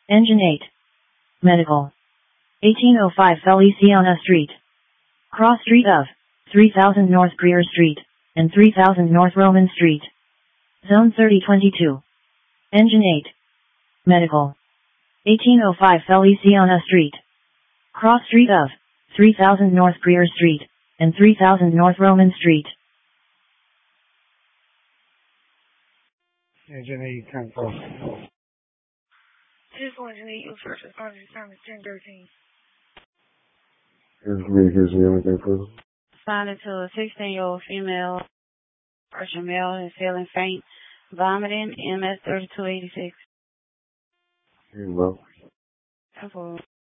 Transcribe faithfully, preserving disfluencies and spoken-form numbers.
Engine eight. Medical. eighteen oh five Feliciana Street. Cross Street of three thousand North Greer Street and three thousand North Roman Street. Zone thirty twenty-two. Engine eight. Medical. eighteen oh five Feliciana Street. Cross Street of three thousand North Greer Street and three thousand North Roman Street. Engine eight, ten four. This one is eight, your first responder time is ten thirteen. Here's communication, anything further? Responded to a sixteen-year-old female, Russian male, is feeling faint, vomiting, M S thirty-two eighty-six. Here, well. ten four.